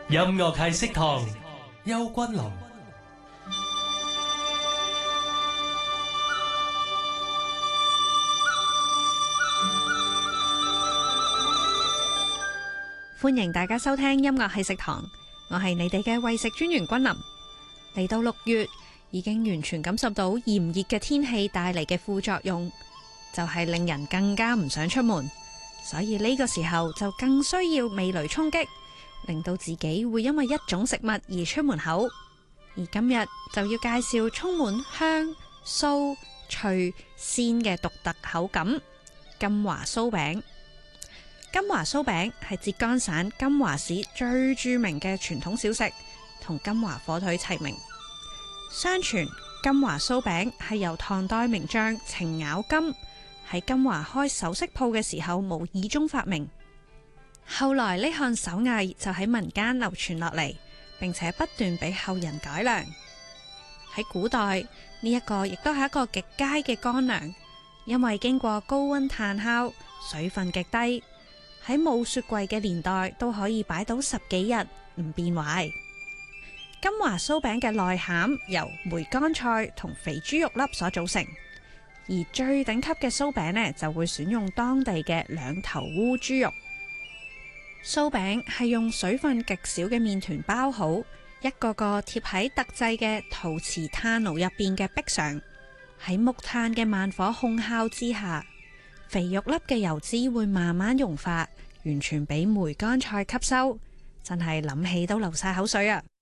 音樂係食堂，邱君琳。 歡迎大家收聽音樂係食堂，我係你哋嘅餵食專員君琳。嚟到6月，已經完全感受到炎熱嘅天氣帶嚟嘅副作用，就係令人更加唔想出門，所以呢個時候就更需要味蕾衝擊，令到自己會因為一種食物而出門口。而今日就要介紹充滿香、酥、脆、鮮嘅獨特口感金華酥餅。金華酥餅係浙江省金華市最著名嘅傳統小食，同金華火腿齊名。相傳金華酥餅係由唐代名將程咬金喺金華開首飾鋪嘅時候無意中發明，後來呢項手藝就喺民間流傳落嚟，並且不斷俾後人改良。喺古代呢一個亦都係一個極佳嘅乾糧，因為經過高溫炭烤，水分極低，喺冇雪櫃嘅年代都可以擺到10幾日唔變壞。金華酥餅嘅內餡由梅乾菜同肥豬肉粒所組成，而最頂級嘅酥餅呢，就會選用當地嘅兩頭烏豬肉。酥餅係用水分極少嘅麵團包好，一個個貼喺特製嘅陶瓷炭爐入邊嘅壁上，喺木炭嘅慢火烘烤之下，肥肉粒嘅油脂會慢慢融化，完全俾梅乾菜吸收，真係諗起都流晒口水啊！